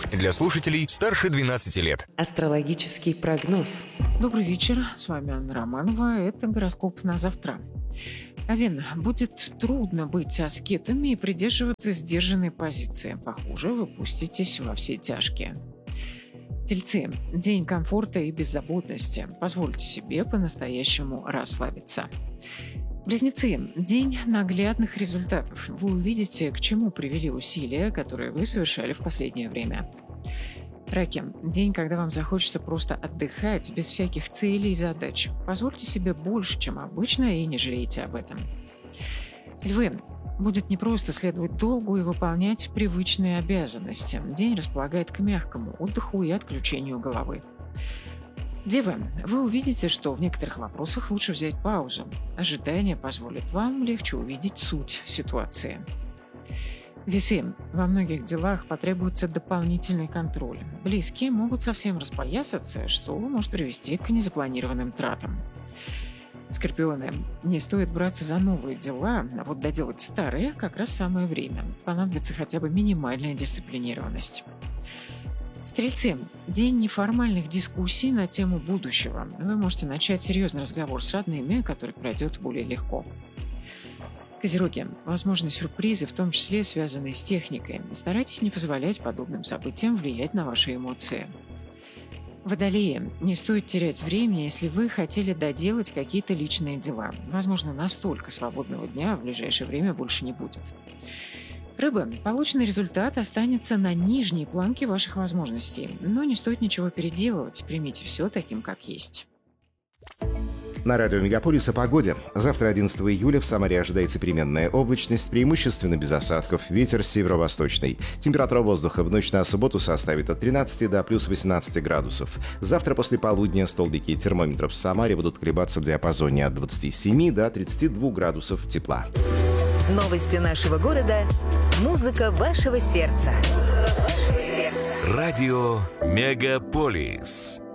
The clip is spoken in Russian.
Для слушателей старше 12 лет. Астрологический прогноз. Добрый вечер, с вами Анна Романова. Это гороскоп на завтра. Овен, будет трудно быть аскетами и придерживаться сдержанной позиции. Похоже, вы пуститесь во все тяжкие. Тельцы, день комфорта и беззаботности. Позвольте себе по-настоящему расслабиться. Близнецы, день наглядных результатов. Вы увидите, к чему привели усилия, которые вы совершали в последнее время. Раки, день, когда вам захочется просто отдыхать без всяких целей и задач. Позвольте себе больше, чем обычно, и не жалейте об этом. Львы, будет непросто следовать долгу и выполнять привычные обязанности. День располагает к мягкому отдыху и отключению головы. Девы, вы увидите, что в некоторых вопросах лучше взять паузу. Ожидание позволит вам легче увидеть суть ситуации. Весы, во многих делах потребуется дополнительный контроль. Близкие могут совсем распоясаться, что может привести к незапланированным тратам. Скорпионы, не стоит браться за новые дела, а вот доделать старые как раз самое время. Понадобится хотя бы минимальная дисциплинированность. Стрельцы, день неформальных дискуссий на тему будущего. Вы можете начать серьезный разговор с родными, который пройдет более легко. Козероги, возможны сюрпризы, в том числе связанные с техникой. Старайтесь не позволять подобным событиям влиять на ваши эмоции. Водолеи, не стоит терять времени, если вы хотели доделать какие-то личные дела. Возможно, настолько свободного дня в ближайшее время больше не будет. Рыбы, полученный результат останется на нижней планке ваших возможностей, но не стоит ничего переделывать, примите все таким, как есть. На радио Мегаполис о погоде. Завтра, 11 июля, в Самаре ожидается переменная облачность, преимущественно без осадков, ветер северо-восточный. Температура воздуха в ночь на субботу составит от 13 до плюс 18 градусов. Завтра после полудня столбики термометров в Самаре будут колебаться в диапазоне от 27 до 32 градусов тепла. Новости нашего города. Музыка вашего сердца. Радио Мегаполис.